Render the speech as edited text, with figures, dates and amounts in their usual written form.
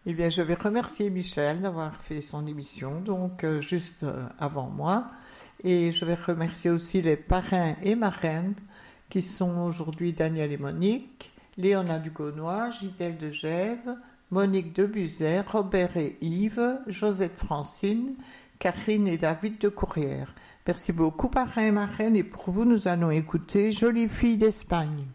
Eh bien, je vais remercier Michel d'avoir fait son émission, juste avant moi. Et je vais remercier aussi les parrains et marraines qui sont aujourd'hui Daniel et Monique, Léona Dugonnois, Gisèle de Gèves, Monique de Buzet, Robert et Yves, Josette Francine, Catherine et David de Courrières. Merci beaucoup, parrains et marraines. Et pour vous, nous allons écouter Jolie fille d'Espagne.